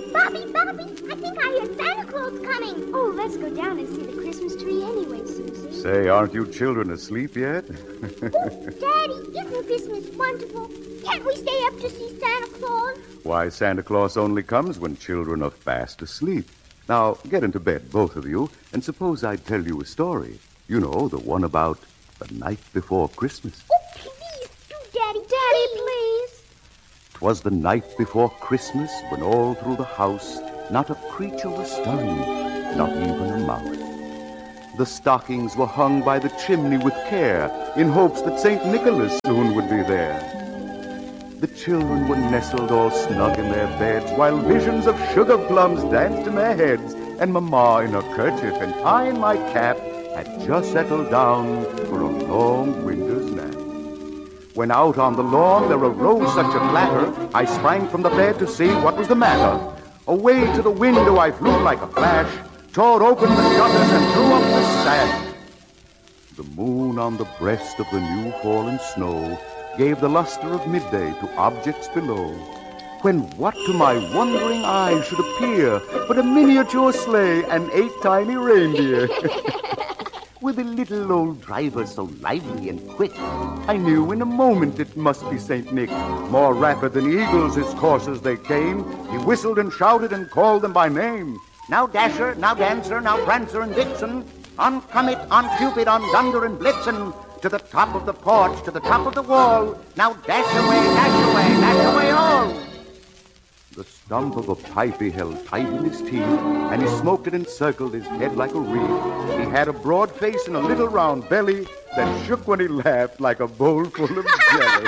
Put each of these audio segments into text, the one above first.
Bobby, I think I hear Santa Claus coming. Oh, let's go down and see the Christmas tree anyway, Susie. Say, aren't you children asleep yet? Daddy, isn't Christmas wonderful? Can't we stay up to see Santa Claus? Why, Santa Claus only comes when children are fast asleep. Now, get into bed, both of you, and suppose I tell you a story. You know, the one about the night before Christmas. Oh, please do, Daddy. Daddy, please. 'Twas the night before Christmas when all through the house not a creature was stirring, not even a mouse. The stockings were hung by the chimney with care in hopes that St. Nicholas soon would be there. The children were nestled all snug in their beds while visions of sugar plums danced in their heads, and Mama in her kerchief and I in my cap had just settled down for a long winter's nap. When out on the lawn there arose such a clatter, I sprang from the bed to see what was the matter. Away to the window I flew like a flash, tore open the shutters and threw up the sash. The moon on the breast of the new fallen snow gave the luster of midday to objects below, when what to my wondering eyes should appear but a miniature sleigh and 8 tiny reindeer. With a little old driver so lively and quick, I knew in a moment it must be St. Nick. More rapid than eagles his coursers they came. He whistled and shouted and called them by name. Now Dasher, now Dancer, now Prancer and Vixen, on Comet, on Cupid, on Dunder and Blitzen, to the top of the porch, to the top of the wall. Now dash away all. The stump of a pipe he held tight in his teeth, and he smoked it and circled his head like a wreath. He had a broad face and a little round belly that shook when he laughed like a bowl full of jelly.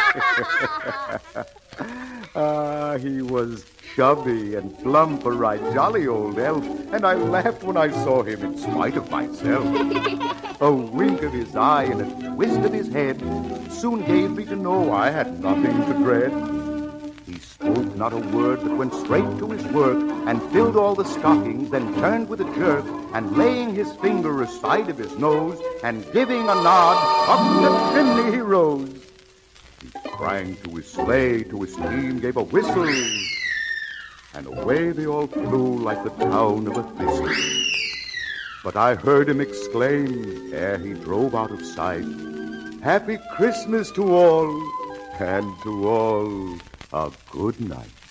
He was chubby and plump, a right jolly old elf, and I laughed when I saw him in spite of myself. A wink of his eye and a twist of his head soon gave me to know I had nothing to dread. He spoke not a word, but went straight to his work and filled all the stockings, then turned with a jerk, and laying his finger aside of his nose and giving a nod, up the chimney he rose. He sprang to his sleigh, to his team gave a whistle, and away they all flew like the down of a thistle. But I heard him exclaim, ere he drove out of sight, "Happy Christmas to all, and to all a good night."